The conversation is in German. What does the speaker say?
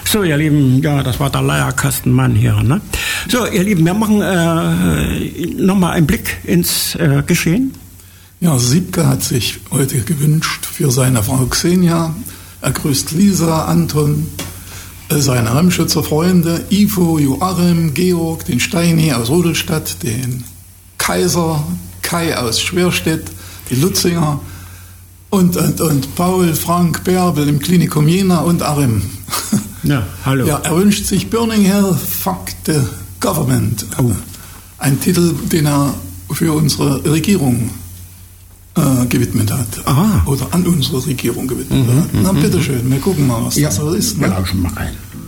So, ihr Lieben, ja, das war der Leierkastenmann hier, ne? So, ihr Lieben, wir machen nochmal einen Blick ins Geschehen. Ja, Siebke hat sich heute gewünscht für seine Frau Xenia. Er grüßt Lisa, Anton, seine Remschützer Freunde, Ivo, Joachim, Georg, den Steini aus Rodelstadt, den Kaiser, Kai aus Schwerstedt, die Lutzinger und Paul, Frank, Bärbel im Klinikum Jena und Arim. Ja, hallo. Ja, er wünscht sich Burning Hell, Fuck the Government. Oh. Ein Titel, den er für unsere Regierung gewidmet hat. Aha. Oder an unsere Regierung gewidmet hat. Na, bitteschön, wir gucken mal, was das so ist. Wir lauschen mal rein.